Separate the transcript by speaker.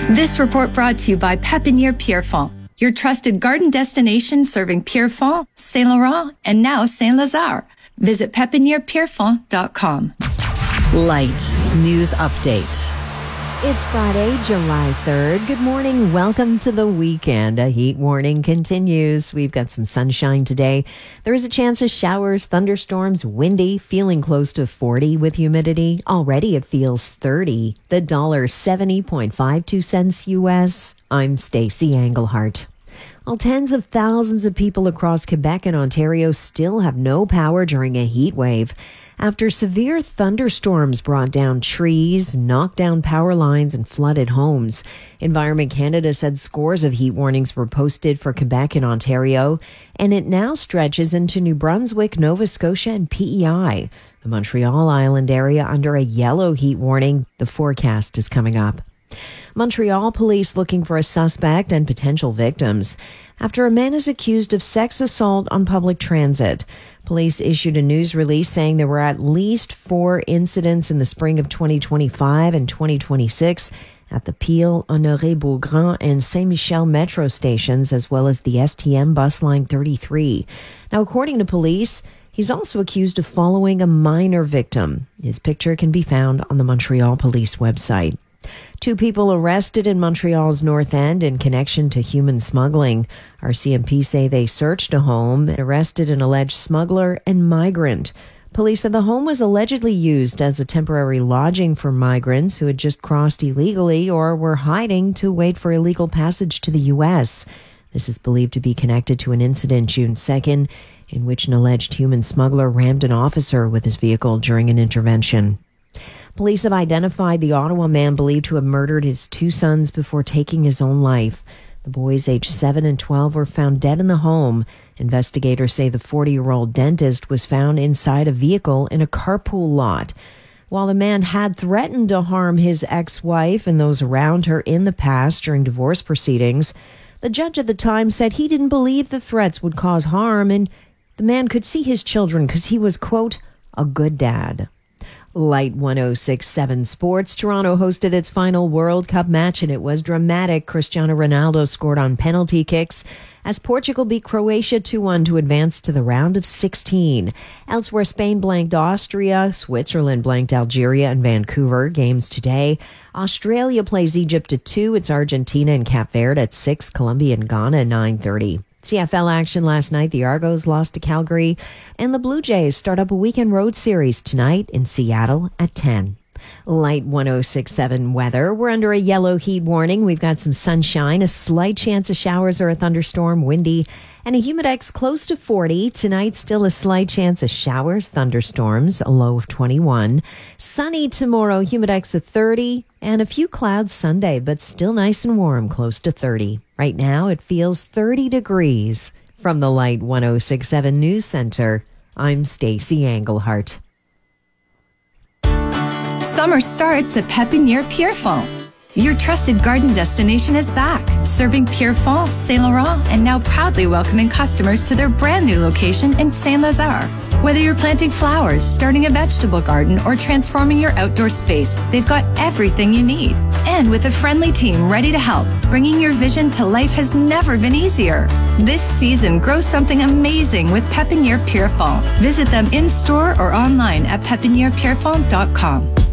Speaker 1: This report brought to you by Pépinière Pierrefonds, your trusted garden destination serving Pierrefonds, Saint Laurent, and now Saint Lazare. Visit pepinierpierrefonds.com.
Speaker 2: Light News Update.
Speaker 3: It's Friday, July 3rd. Good morning. Welcome to the weekend. A heat warning continues. We've got some sunshine today. There is a chance of showers, thunderstorms, windy, feeling close to 40 with humidity. Already it feels 30. The $70.52 US. I'm Stacey Englehart. Well, tens of thousands of people across Quebec and Ontario still have no power during a heat wave after severe thunderstorms brought down trees, knocked down power lines, and flooded homes. Environment Canada said scores of heat warnings were posted for Quebec and Ontario, and it now stretches into New Brunswick, Nova Scotia, and PEI. The Montreal Island area under a yellow heat warning. The forecast is coming up. Montreal police looking for a suspect and potential victims after a man is accused of sex assault on public transit. Police issued a news release saying there were at least 4 incidents in the spring of 2025 and 2026 at the Peel, Honoré-Beaugrand, and Saint-Michel metro stations, as well as the STM bus line 33. Now, according to police, he's also accused of following a minor victim. His picture can be found on the Montreal Police website. 2 people arrested in Montreal's North End in connection to human smuggling. RCMP say they searched a home and arrested an alleged smuggler and migrant. Police said the home was allegedly used as a temporary lodging for migrants who had just crossed illegally or were hiding to wait for illegal passage to the U.S. This is believed to be connected to an incident June 2nd in which an alleged human smuggler rammed an officer with his vehicle during an intervention. Police have identified the Ottawa man believed to have murdered his 2 sons before taking his own life. The boys, aged 7 and 12, were found dead in the home. Investigators say the 40-year-old dentist was found inside a vehicle in a carpool lot. While the man had threatened to harm his ex-wife and those around her in the past during divorce proceedings, the judge at the time said he didn't believe the threats would cause harm and the man could see his children because he was, quote, a good dad. Light 106.7 Sports. Toronto hosted its final World Cup match, and it was dramatic. Cristiano Ronaldo scored on penalty kicks as Portugal beat Croatia 2-1 to advance to the round of 16. Elsewhere, Spain blanked Austria, Switzerland blanked Algeria and Vancouver. Games today. Australia plays Egypt at 2. It's Argentina and Cape Verde at 6. Colombia and Ghana at 9:30. CFL action last night. The Argos lost to Calgary, and the Blue Jays start up a weekend road series tonight in Seattle at 10. Light 106.7 weather. We're under a yellow heat warning. We've got some sunshine, a slight chance of showers or a thunderstorm, windy, and a humidex close to 40. Tonight, still a slight chance of showers, thunderstorms, a low of 21. Sunny tomorrow, humidex of 30, and a few clouds Sunday, but still nice and warm, close to 30. Right now, it feels 30 degrees. From the Light 106.7 News Center, I'm Stacey Englehart.
Speaker 1: Summer starts at Pépinière Pierrefonds. Your trusted garden destination is back, serving Pierrefonds, Saint Laurent, and now proudly welcoming customers to their brand new location in Saint Lazare. Whether you're planting flowers, starting a vegetable garden, or transforming your outdoor space, they've got everything you need. And with a friendly team ready to help, bringing your vision to life has never been easier. This season, grow something amazing with Pépinière Pierrefonds. Visit them in-store or online at pepinierpierrefonds.com.